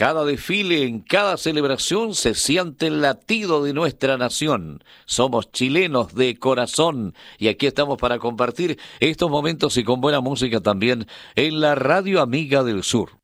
cada desfile, en cada celebración se siente el latido de nuestra nación. Somos chilenos de corazón y aquí estamos para compartir estos momentos y con buena música también en la Radio Amiga del Sur.